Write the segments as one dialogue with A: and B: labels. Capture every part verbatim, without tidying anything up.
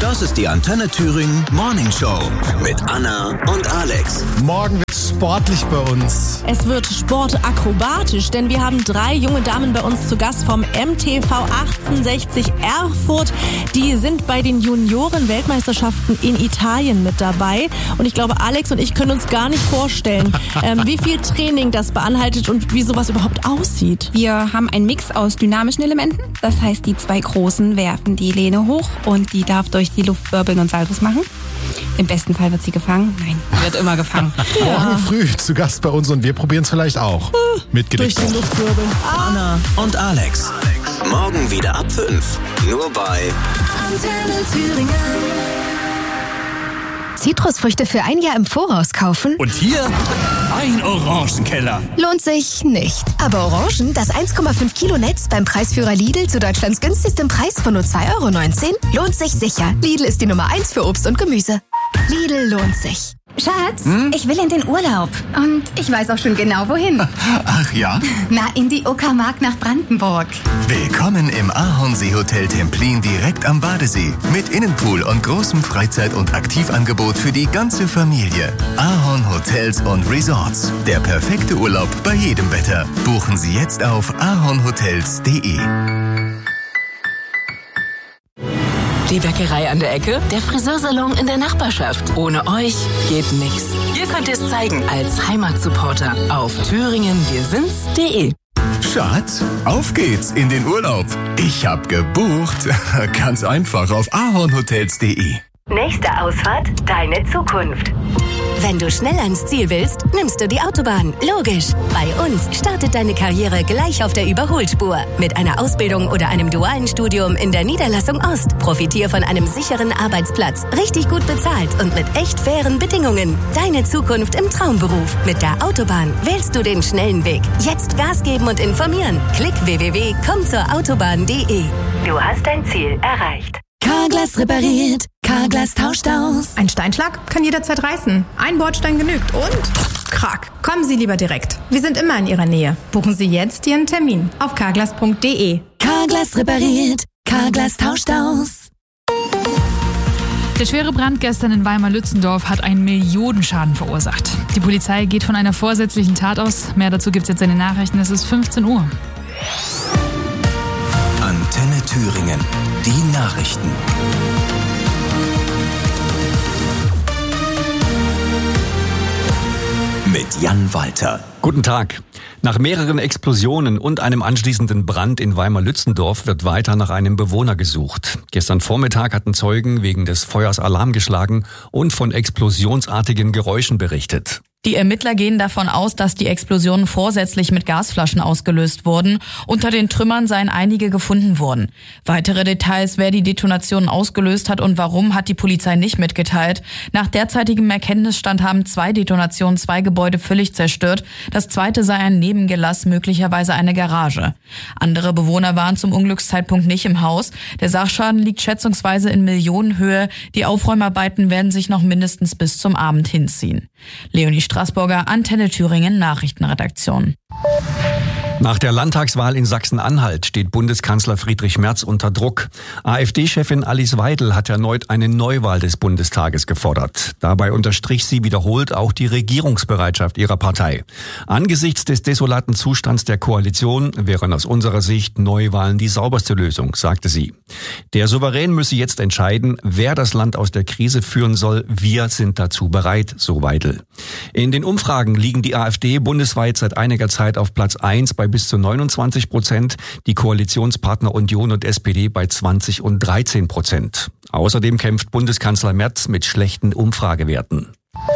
A: Das ist die Antenne Thüringen Morning Show mit Anna und Alex.
B: Morgen wird sportlich bei uns.
C: Es wird sportakrobatisch, denn wir haben drei junge Damen bei uns zu Gast vom M T V achtundsechzig Erfurt. Die sind bei den Junioren-Weltmeisterschaften in Italien mit dabei. Und ich glaube, Alex und ich können uns gar nicht vorstellen, ähm, wie viel Training das beinhaltet und wie sowas überhaupt aussieht.
D: Wir haben einen Mix aus dynamischen Elementen. Das heißt, die zwei Großen werfen die Lehne hoch und die darf durch die Luft wirbeln und Saltos machen. Im besten Fall wird sie gefangen. Nein, sie wird immer gefangen.
B: Ja. Morgen früh zu Gast bei uns und wir probieren es vielleicht auch. Mit
C: Durch die Luft wirbeln.
A: Anna und Alex. Morgen wieder ab fünf. Nur bei
E: Antenne Thüringen.
F: Zitrusfrüchte für ein Jahr im Voraus kaufen?
G: Und hier ein Orangenkeller.
F: Lohnt sich nicht. Aber Orangen, das eins Komma fünf Kilo Netz beim Preisführer Lidl zu Deutschlands günstigstem Preis von nur zwei Euro neunzehn, lohnt sich sicher. Lidl ist die Nummer eins für Obst und Gemüse. Lidl lohnt sich.
H: Schatz, hm? ich will in den Urlaub. Und ich weiß auch schon genau, wohin.
G: Ach ja?
H: Na, in die Uckermark nach Brandenburg.
I: Willkommen im Ahornsee-Hotel Templin direkt am Badesee. Mit Innenpool und großem Freizeit- und Aktivangebot für die ganze Familie. Ahorn Hotels und Resorts. Der perfekte Urlaub bei jedem Wetter. Buchen Sie jetzt auf ahornhotels punkt de.
J: Die Bäckerei an der Ecke, der Friseursalon in der Nachbarschaft. Ohne euch geht nix. Ihr könnt es zeigen als Heimatsupporter auf thüringen wir sind's punkt de.
I: Schatz, auf geht's in den Urlaub. Ich hab gebucht. Ganz einfach auf ahornhotels punkt de.
K: Nächste Ausfahrt, deine Zukunft. Wenn du schnell ans Ziel willst, nimmst du die Autobahn. Logisch. Bei uns startet deine Karriere gleich auf der Überholspur. Mit einer Ausbildung oder einem dualen Studium in der Niederlassung Ost. Profitier von einem sicheren Arbeitsplatz. Richtig gut bezahlt und mit echt fairen Bedingungen. Deine Zukunft im Traumberuf. Mit der Autobahn wählst du den schnellen Weg. Jetzt Gas geben und informieren. Klick w w w punkt komm zur autobahn punkt de. Du hast dein Ziel erreicht.
E: Carglass repariert, Carglass tauscht aus.
L: Ein Steinschlag kann jederzeit reißen. Ein Bordstein genügt und krack. Kommen Sie lieber direkt. Wir sind immer in Ihrer Nähe. Buchen Sie jetzt Ihren Termin auf carglass punkt de.
E: Carglass repariert, Carglass tauscht aus.
M: Der schwere Brand gestern in Weimar-Lützendorf hat einen Millionenschaden verursacht. Die Polizei geht von einer vorsätzlichen Tat aus. Mehr dazu gibt's jetzt in den Nachrichten. Es ist fünfzehn Uhr.
A: Antenne Thüringen. Die Nachrichten. Mit Jan Walter.
N: Guten Tag. Nach mehreren Explosionen und einem anschließenden Brand in Weimar-Lützendorf wird weiter nach einem Bewohner gesucht. Gestern Vormittag hatten Zeugen wegen des Feuers Alarm geschlagen und von explosionsartigen Geräuschen berichtet.
O: Die Ermittler gehen davon aus, dass die Explosionen vorsätzlich mit Gasflaschen ausgelöst wurden. Unter den Trümmern seien einige gefunden worden. Weitere Details, wer die Detonationen ausgelöst hat und warum, hat die Polizei nicht mitgeteilt. Nach derzeitigem Erkenntnisstand haben zwei Detonationen zwei Gebäude völlig zerstört. Das zweite sei ein Nebengelass, möglicherweise eine Garage. Andere Bewohner waren zum Unglückszeitpunkt nicht im Haus. Der Sachschaden liegt schätzungsweise in Millionenhöhe. Die Aufräumarbeiten werden sich noch mindestens bis zum Abend hinziehen. Leonie Straßburger, Antenne Thüringen, Nachrichtenredaktion.
N: Nach der Landtagswahl in Sachsen-Anhalt steht Bundeskanzler Friedrich Merz unter Druck. AfD-Chefin Alice Weidel hat erneut eine Neuwahl des Bundestages gefordert. Dabei unterstrich sie wiederholt auch die Regierungsbereitschaft ihrer Partei. Angesichts des desolaten Zustands der Koalition wären aus unserer Sicht Neuwahlen die sauberste Lösung, sagte sie. Der Souverän müsse jetzt entscheiden, wer das Land aus der Krise führen soll. Wir sind dazu bereit, so Weidel. In den Umfragen liegen die AfD bundesweit seit einiger Zeit auf Platz eins bei bis zu neunundzwanzig Prozent, die Koalitionspartner Union und S P D bei zwanzig und dreizehn Prozent. Außerdem kämpft Bundeskanzler Merz mit schlechten Umfragewerten.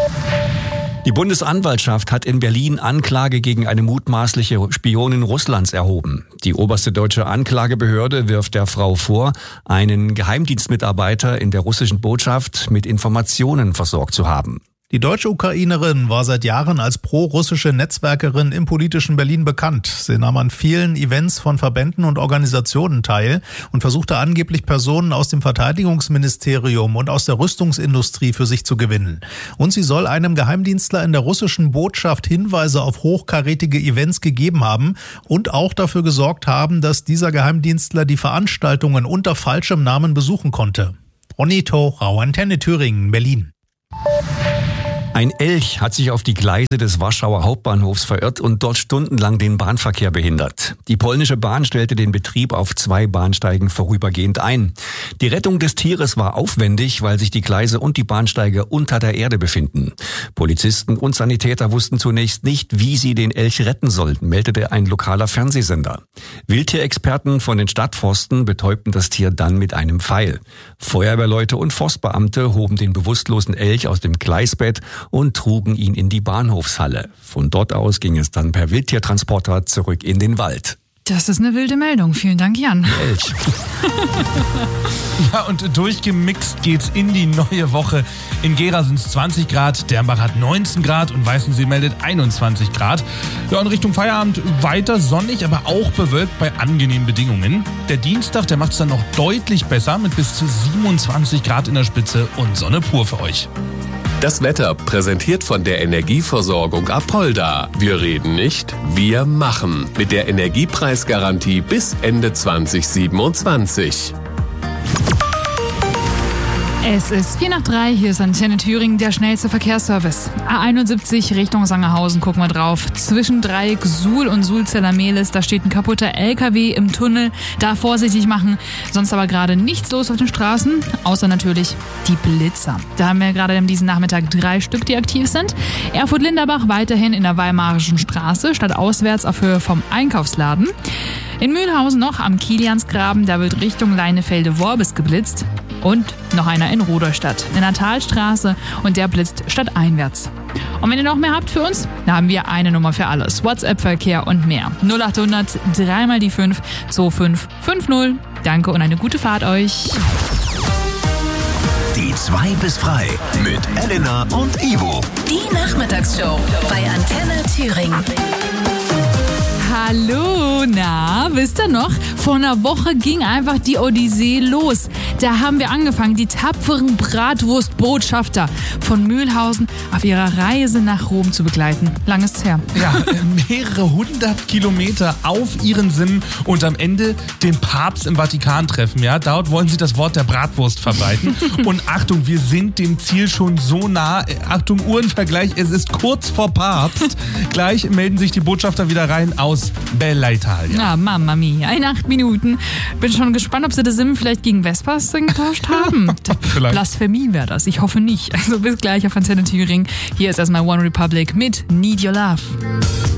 N: Die Bundesanwaltschaft hat in Berlin Anklage gegen eine mutmaßliche Spionin Russlands erhoben. Die oberste deutsche Anklagebehörde wirft der Frau vor, einen Geheimdienstmitarbeiter in der russischen Botschaft mit Informationen versorgt zu haben.
P: Die deutsche Ukrainerin war seit Jahren als pro-russische Netzwerkerin im politischen Berlin bekannt. Sie nahm an vielen Events von Verbänden und Organisationen teil und versuchte angeblich Personen aus dem Verteidigungsministerium und aus der Rüstungsindustrie für sich zu gewinnen. Und sie soll einem Geheimdienstler in der russischen Botschaft Hinweise auf hochkarätige Events gegeben haben und auch dafür gesorgt haben, dass dieser Geheimdienstler die Veranstaltungen unter falschem Namen besuchen konnte. Ronny Thorau, Antenne Thüringen, Berlin.
N: Ein Elch hat sich auf die Gleise des Warschauer Hauptbahnhofs verirrt und dort stundenlang den Bahnverkehr behindert. Die polnische Bahn stellte den Betrieb auf zwei Bahnsteigen vorübergehend ein. Die Rettung des Tieres war aufwendig, weil sich die Gleise und die Bahnsteige unter der Erde befinden. Polizisten und Sanitäter wussten zunächst nicht, wie sie den Elch retten sollten, meldete ein lokaler Fernsehsender. Wildtierexperten von den Stadtforsten betäubten das Tier dann mit einem Pfeil. Feuerwehrleute und Forstbeamte hoben den bewusstlosen Elch aus dem Gleisbett und trugen ihn in die Bahnhofshalle. Von dort aus ging es dann per Wildtiertransporter zurück in den Wald.
M: Das ist eine wilde Meldung. Vielen Dank, Jan.
N: Elch.
Q: Ja, und durchgemixt geht's in die neue Woche. In Gera sind es zwanzig Grad, Dernbach hat neunzehn Grad und Weißensee meldet einundzwanzig Grad. Ja, in Richtung Feierabend weiter sonnig, aber auch bewölkt bei angenehmen Bedingungen. Der Dienstag, der macht es dann noch deutlich besser mit bis zu siebenundzwanzig Grad in der Spitze und Sonne pur für euch.
R: Das Wetter präsentiert von der Energieversorgung Apolda. Wir reden nicht, wir machen. Mit der Energiepreisgarantie bis Ende zwanzig siebenundzwanzig.
M: Es ist vier nach drei, hier ist Antenne Thüringen, der schnellste Verkehrsservice. A einundsiebzig Richtung Sangerhausen, gucken wir drauf. Zwischen Dreieck Suhl und Suhl-Zellermehlis, da steht ein kaputter L K W im Tunnel. Da vorsichtig machen, sonst aber gerade nichts los auf den Straßen, außer natürlich die Blitzer. Da haben wir gerade diesen Nachmittag drei Stück, die aktiv sind. Erfurt-Linderbach weiterhin in der Weimarischen Straße, stadtauswärts auf Höhe vom Einkaufsladen. In Mühlhausen noch am Kiliansgraben, da wird Richtung Leinefelde-Worbis geblitzt. Und noch einer in Rudolstadt, in der Talstraße, und der blitzt stadteinwärts. Und wenn ihr noch mehr habt für uns, dann haben wir eine Nummer für alles. WhatsApp-Verkehr und mehr. null achthundert drei mal die fünf zwei fünf fünf null. Danke und eine gute Fahrt euch.
A: Die zwei bis frei mit Elena und Ivo.
E: Die Nachmittagsshow bei Antenne Thüringen.
M: Hallo, na, wisst ihr noch? Vor einer Woche ging einfach die Odyssee los. Da haben wir angefangen, die tapferen Bratwurstbotschafter von Mühlhausen auf ihrer Reise nach Rom zu begleiten. Lang ist's her.
Q: Ja, mehrere hundert Kilometer auf ihren Sinnen und am Ende den Papst im Vatikan treffen. Ja, dort wollen sie das Wort der Bratwurst verbreiten. Und Achtung, wir sind dem Ziel schon so nah. Achtung, Uhrenvergleich, es ist kurz vor Papst. Gleich melden sich die Botschafter wieder rein aus Bella Italia.
M: Na, Mamma mia, in acht Minuten. Bin schon gespannt, ob sie das Sim vielleicht gegen Vespas getauscht haben. Blasphemie wäre das. Ich hoffe nicht. Also bis gleich auf Antenne Thüringen. Hier ist erstmal One Republic mit Need Your Love.